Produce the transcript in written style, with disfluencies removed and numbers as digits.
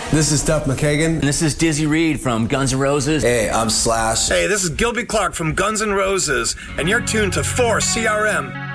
This is Duff McKagan. And this is Dizzy Reed from Guns N' Roses. Hey, I'm Slash. Hey, this is Gilby Clarke from Guns N' Roses, and you're tuned to 4CRM.